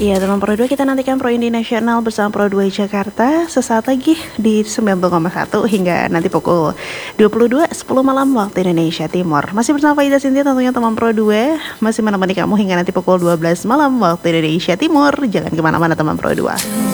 Iya, teman Pro 2, kita nantikan Pro Indi Nasional bersama Pro 2 Jakarta sesaat lagi di 90,1 hingga nanti pukul 22.10 malam waktu Indonesia Timur. Masih bersama Faida Sintia tentunya teman Pro 2, masih menemani kamu hingga nanti pukul 12 malam waktu Indonesia Timur. Jangan kemana-mana teman Pro 2.